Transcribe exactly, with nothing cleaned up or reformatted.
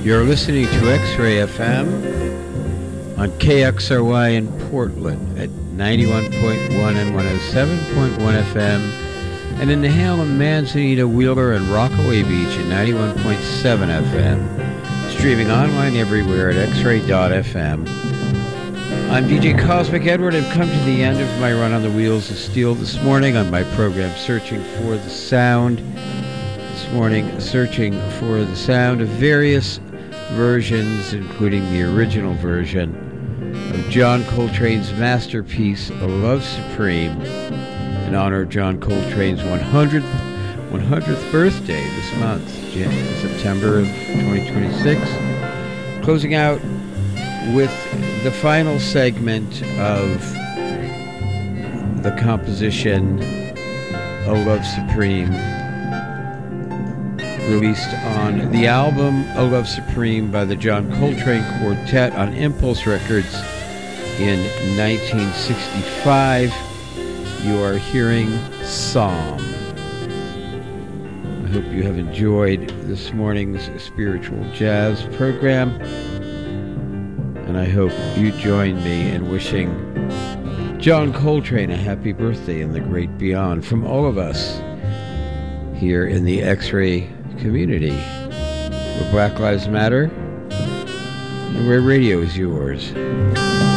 You're listening to X-Ray F M on K X R Y in Portland at ninety-one point one and one oh seven point one F M, and in Nehalem, Manzanita, Wheeler, and Rockaway Beach at ninety-one point seven F M, streaming online everywhere at x ray dot f m. I'm D J Cosmic Edward. I've come to the end of my run on the wheels of steel this morning on my program Searching for the Sound. This morning, searching for the sound of various versions, including the original version of John Coltrane's masterpiece, A Love Supreme, in honor of John Coltrane's one hundredth, one hundredth birthday this month, September of twenty twenty-six. Closing out with the final segment of the composition, A Love Supreme, released on the album A Love Supreme by the John Coltrane Quartet on Impulse Records in nineteen sixty-five. You are hearing Psalm. I hope you have enjoyed this morning's spiritual jazz program, and I hope you join me in wishing John Coltrane a happy birthday in the great beyond from all of us here in the X-Ray community, where Black Lives Matter and where radio is yours.